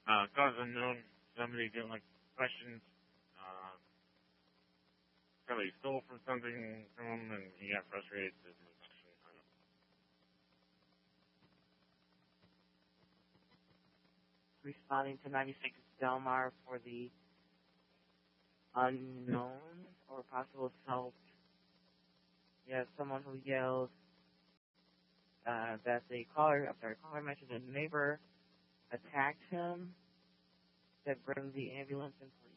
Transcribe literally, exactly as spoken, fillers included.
Uh, cause unknown, somebody didn't like questions. Uh, somebody stole from something from him, and he got frustrated. So Responding to ninety-six Delmar for the unknown or possible assault. You have someone who yelled uh, that the caller, I'm sorry, caller mentioned a neighbor attacked him, that bring the ambulance and police.